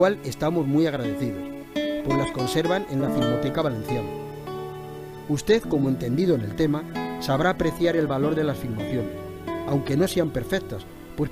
cual estamos muy agradecidos, pues las conservan en la Filmoteca Valenciana. Usted, como entendido en el tema, sabrá apreciar el valor de las filmaciones, aunque no sean perfectas,